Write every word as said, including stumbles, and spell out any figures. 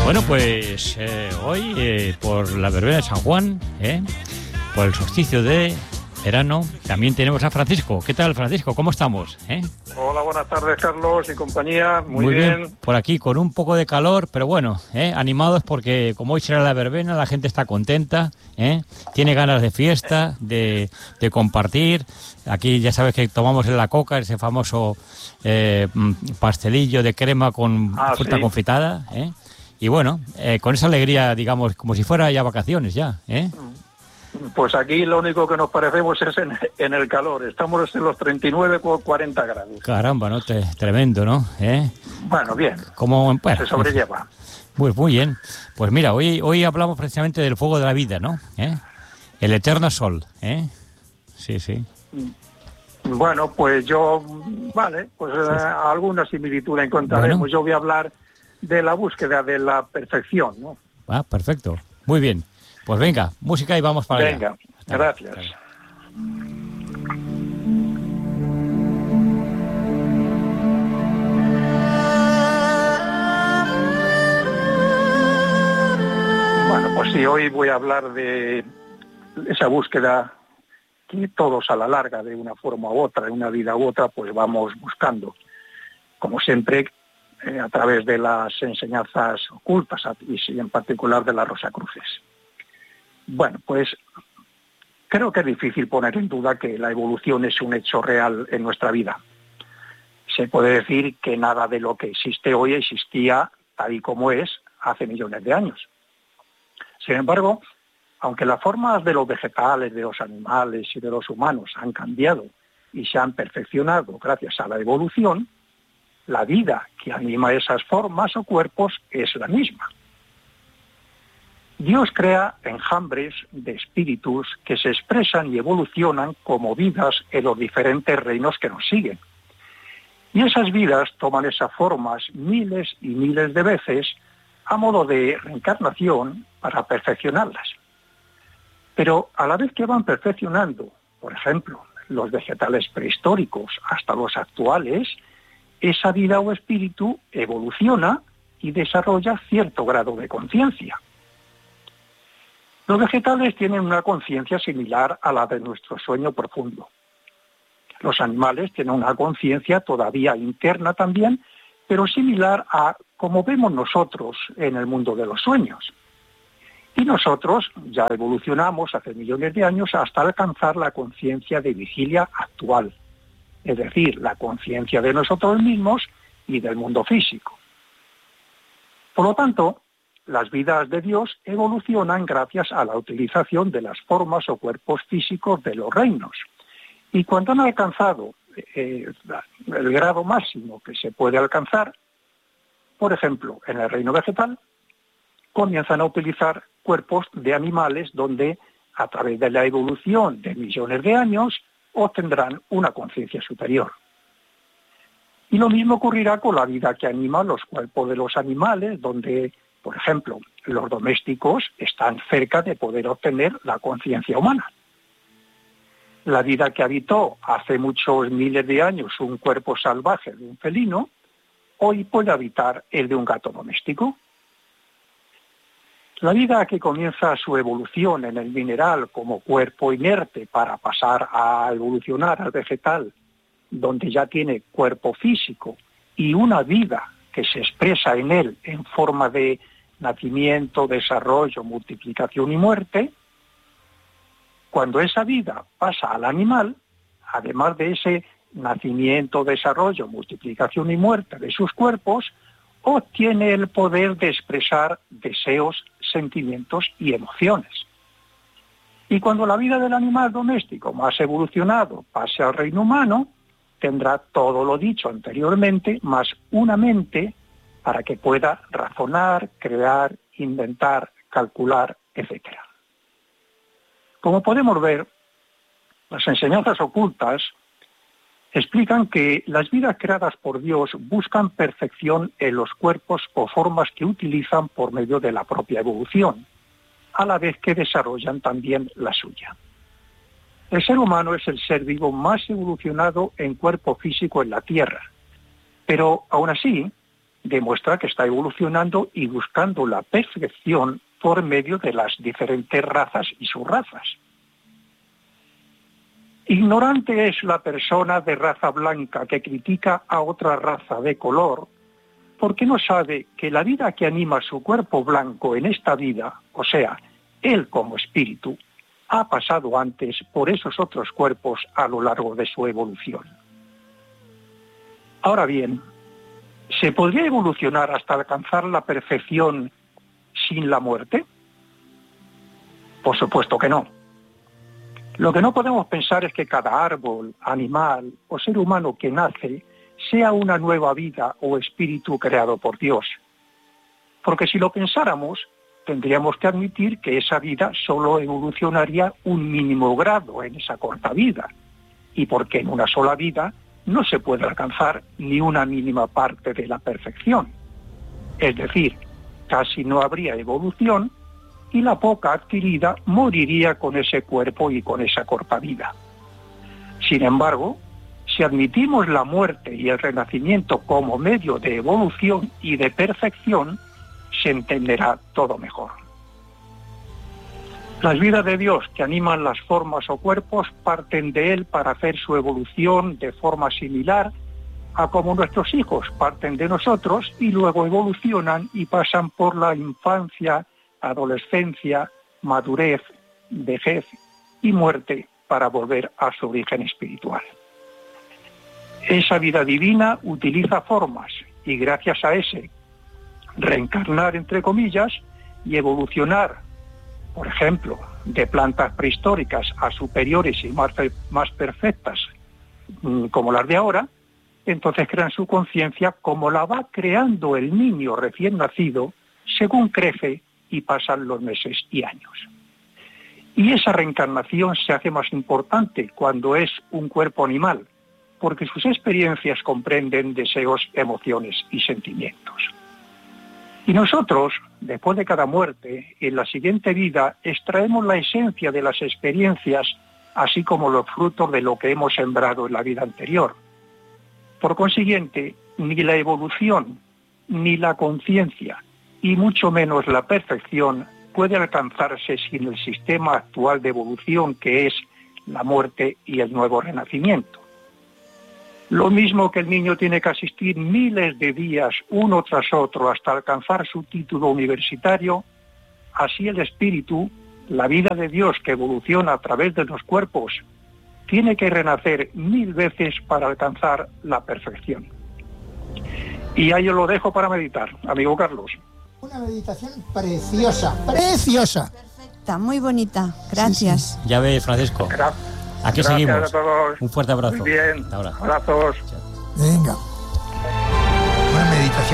Bueno, pues eh, hoy, eh, por la verbena de San Juan, eh, por el solsticio de verano, también tenemos a Francisco. ¿Qué tal, Francisco? ¿Cómo estamos? ¿Eh? Hola, buenas tardes, Carlos y compañía. Muy, Muy bien. bien. Por aquí, con un poco de calor, pero bueno, ¿eh? animados porque como hoy será la verbena, la gente está contenta, ¿eh? tiene ganas de fiesta, de, de compartir. Aquí ya sabes que tomamos en la coca ese famoso eh, pastelillo de crema con ah, fruta sí. confitada, ¿eh? Y bueno, eh, con esa alegría, digamos, como si fuera ya vacaciones ya, ¿eh? Pues aquí lo único que nos parecemos es en, en el calor. Estamos en los treinta y nueve con cuarenta grados. Caramba, ¿no? Te, tremendo, ¿no? ¿Eh? Bueno, bien. Como, bueno, se sobrelleva. Pues muy bien. Pues mira, hoy hoy hablamos precisamente del fuego de la vida, ¿no? ¿Eh? El eterno sol, ¿eh? Sí, sí. Bueno, pues yo, vale, pues sí, sí. Eh, alguna similitud encontraremos. Bueno. Yo voy a hablar de la búsqueda de la perfección, ¿no? Ah, perfecto. Muy bien. Pues venga, música y vamos para allá. Venga, Hasta gracias. Allá. Bueno, pues sí, hoy voy a hablar de esa búsqueda que todos a la larga, de una forma u otra, de una vida u otra, pues vamos buscando. Como siempre, eh, a través de las enseñanzas ocultas y en particular de las Rosacruces. Bueno, pues creo que es difícil poner en duda que la evolución es un hecho real en nuestra vida. Se puede decir que nada de lo que existe hoy existía tal y como es hace millones de años. Sin embargo, aunque las formas de los vegetales, de los animales y de los humanos han cambiado y se han perfeccionado gracias a la evolución, la vida que anima esas formas o cuerpos es la misma. Dios crea enjambres de espíritus que se expresan y evolucionan como vidas en los diferentes reinos que nos siguen. Y esas vidas toman esas formas miles y miles de veces a modo de reencarnación para perfeccionarlas. Pero a la vez que van perfeccionando, por ejemplo, los vegetales prehistóricos hasta los actuales, esa vida o espíritu evoluciona y desarrolla cierto grado de conciencia. Los vegetales tienen una conciencia similar a la de nuestro sueño profundo. Los animales tienen una conciencia todavía interna también, pero similar a como vemos nosotros en el mundo de los sueños. Y nosotros ya evolucionamos hace millones de años hasta alcanzar la conciencia de vigilia actual, es decir, la conciencia de nosotros mismos y del mundo físico. Por lo tanto, las vidas de Dios evolucionan gracias a la utilización de las formas o cuerpos físicos de los reinos. Y cuando han alcanzado eh, el grado máximo que se puede alcanzar, por ejemplo, en el reino vegetal, comienzan a utilizar cuerpos de animales donde, a través de la evolución de millones de años, obtendrán una conciencia superior. Y lo mismo ocurrirá con la vida que anima los cuerpos de los animales, donde, por ejemplo, los domésticos están cerca de poder obtener la conciencia humana. La vida que habitó hace muchos miles de años un cuerpo salvaje de un felino, hoy puede habitar el de un gato doméstico. La vida que comienza su evolución en el mineral como cuerpo inerte para pasar a evolucionar al vegetal, donde ya tiene cuerpo físico y una vida que se expresa en él en forma de nacimiento, desarrollo, multiplicación y muerte, cuando esa vida pasa al animal, además de ese nacimiento, desarrollo, multiplicación y muerte de sus cuerpos, obtiene el poder de expresar deseos, sentimientos y emociones. Y cuando la vida del animal doméstico más evolucionado pase al reino humano, tendrá todo lo dicho anteriormente, más una mente para que pueda razonar, crear, inventar, calcular, etcétera. Como podemos ver, las enseñanzas ocultas explican que las vidas creadas por Dios buscan perfección en los cuerpos o formas que utilizan por medio de la propia evolución, a la vez que desarrollan también la suya. El ser humano es el ser vivo más evolucionado en cuerpo físico en la Tierra, pero aún así demuestra que está evolucionando y buscando la perfección por medio de las diferentes razas y subrazas. Ignorante es la persona de raza blanca que critica a otra raza de color, porque no sabe que la vida que anima su cuerpo blanco en esta vida, o sea, él como espíritu, ha pasado antes por esos otros cuerpos a lo largo de su evolución. Ahora bien, ¿se podría evolucionar hasta alcanzar la perfección sin la muerte? Por supuesto que no. Lo que no podemos pensar es que cada árbol, animal o ser humano que nace sea una nueva vida o espíritu creado por Dios. Porque si lo pensáramos, tendríamos que admitir que esa vida solo evolucionaría un mínimo grado en esa corta vida, y porque en una sola vida no se puede alcanzar ni una mínima parte de la perfección. Es decir, casi no habría evolución y la poca adquirida moriría con ese cuerpo y con esa corta vida. Sin embargo, si admitimos la muerte y el renacimiento como medio de evolución y de perfección, se entenderá todo mejor. Las vidas de Dios que animan las formas o cuerpos parten de Él para hacer su evolución de forma similar a como nuestros hijos parten de nosotros y luego evolucionan y pasan por la infancia, adolescencia, madurez, vejez y muerte para volver a su origen espiritual. Esa vida divina utiliza formas y gracias a ese reencarnar, entre comillas, y evolucionar, por ejemplo, de plantas prehistóricas a superiores y más, más perfectas como las de ahora, entonces crean su conciencia como la va creando el niño recién nacido según crece y pasan los meses y años. Y esa reencarnación se hace más importante cuando es un cuerpo animal, porque sus experiencias comprenden deseos, emociones y sentimientos. Y nosotros, después de cada muerte, en la siguiente vida, extraemos la esencia de las experiencias, así como los frutos de lo que hemos sembrado en la vida anterior. Por consiguiente, ni la evolución, ni la conciencia, y mucho menos la perfección, puede alcanzarse sin el sistema actual de evolución que es la muerte y el nuevo renacimiento. Lo mismo que el niño tiene que asistir miles de días uno tras otro hasta alcanzar su título universitario, así el espíritu, la vida de Dios que evoluciona a través de los cuerpos, tiene que renacer mil veces para alcanzar la perfección. Y ahí os lo dejo para meditar, amigo Carlos. Una meditación preciosa, preciosa. Perfecta, muy bonita. Gracias. Sí, sí. Ya ves, Francisco. Gracias. Aquí Gracias seguimos. A todos. Un fuerte abrazo. Muy bien. Ahora. Abrazos. Chao. Venga.